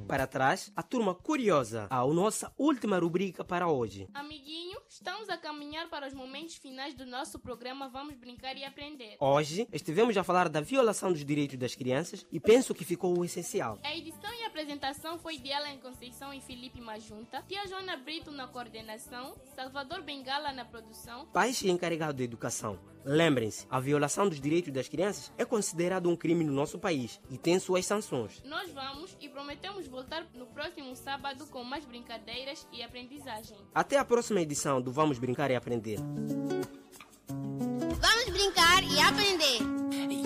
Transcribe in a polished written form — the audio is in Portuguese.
para trás a turma curiosa, a nossa última rubrica para hoje. Amiguinho, estamos a caminhar para os momentos finais do nosso programa Vamos Brincar e Aprender. Hoje estivemos a falar da violação dos direitos das crianças e penso que ficou o essencial. A edição e a apresentação foi de Ellen Conceição e Felipe Majunta, Tia Joana Brito na coordenação, Salvador Bengala na produção, Pais e encarregado de educação. Lembrem-se, a violação dos direitos das crianças é considerado um crime no nosso país e tem suas sanções. Nós vamos e prometemos voltar no próximo sábado com mais brincadeiras e aprendizagem. Até a próxima edição do Vamos Brincar e Aprender. Vamos brincar e aprender.